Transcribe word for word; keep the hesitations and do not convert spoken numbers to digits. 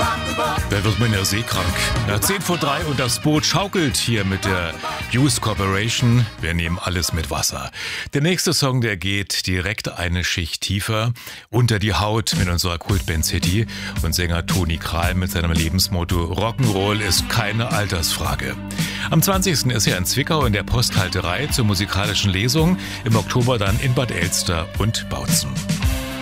Da wird man ja seekrank. Na, zehn vor drei und das Boot schaukelt hier mit der Hughes Corporation. Wir nehmen alles mit Wasser. Der nächste Song, der geht direkt eine Schicht tiefer unter die Haut mit unserer Kultband City und Sänger Toni Kral mit seinem Lebensmotto Rock'n'Roll ist keine Altersfrage. Am zwanzigsten ist er in Zwickau in der Posthalterei zur musikalischen Lesung, im Oktober dann in Bad Elster und Bautzen.